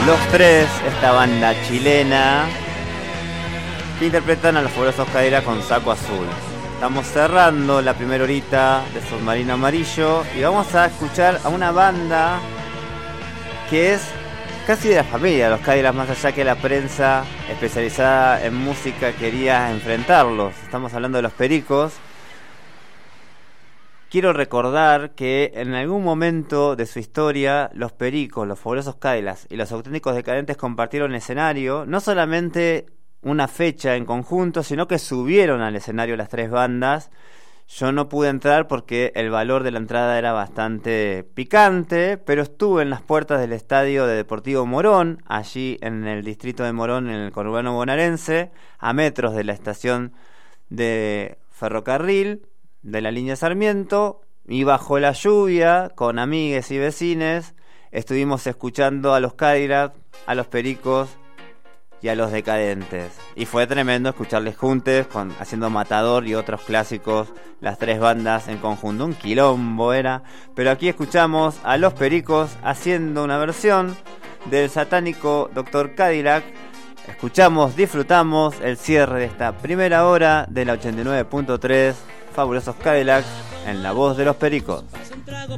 Los Tres, esta banda chilena que interpretan a los Fabulosos Cadillacs con Saco Azul. Estamos cerrando la primera horita de Submarino Amarillo y vamos a escuchar a una banda que es casi de la familia de los Cadillacs, más allá que la prensa especializada en música quería enfrentarlos. Estamos hablando de Los Pericos. Quiero recordar que en algún momento de su historia, Los Pericos, los Fabulosos Cadillacs y los Auténticos Decadentes compartieron escenario, no solamente una fecha en conjunto, sino que subieron al escenario las tres bandas. Yo no pude entrar porque el valor de la entrada era bastante picante, pero estuve en las puertas del estadio de Deportivo Morón, allí en el distrito de Morón, en el conurbano bonaerense, a metros de la estación de ferrocarril de la línea Sarmiento, y bajo la lluvia, con amigues y vecines, estuvimos escuchando a los Cadillacs, a los Pericos y a los Decadentes. Y fue tremendo escucharles juntos, haciendo Matador y otros clásicos, las tres bandas en conjunto. Un quilombo era. Pero aquí escuchamos a los Pericos haciendo una versión del satánico Dr. Cadillac. Escuchamos, disfrutamos el cierre de esta primera hora de la 89.3 Fabulosos Cadillacs en la voz de los Pericos.